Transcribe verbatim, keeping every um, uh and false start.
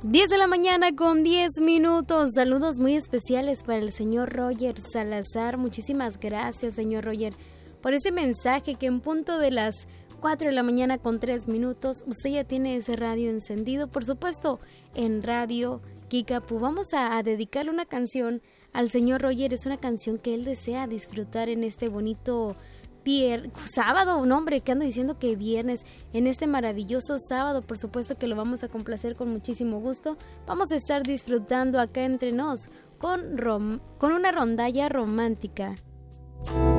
diez de la mañana con diez minutos. Saludos muy especiales para el señor Roger Salazar. Muchísimas gracias, señor Roger, por ese mensaje que en punto de las cuatro de la mañana con tres minutos usted ya tiene ese radio encendido. Por supuesto, en Radio Kickapoo. Vamos a, a dedicarle una canción al señor Roger. Es una canción que él desea disfrutar en este bonito Pier, sábado, no hombre, que ando diciendo que viernes, en este maravilloso sábado. Por supuesto que lo vamos a complacer con muchísimo gusto. Vamos a estar disfrutando acá entre nos con, rom, con una rondalla romántica.